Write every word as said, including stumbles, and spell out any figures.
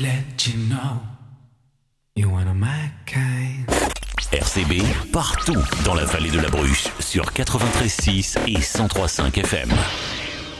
let you know you one of my kind. R C B, partout dans la vallée de la Bruche, sur quatre-vingt-treize virgule six et cent trois virgule cinq F M.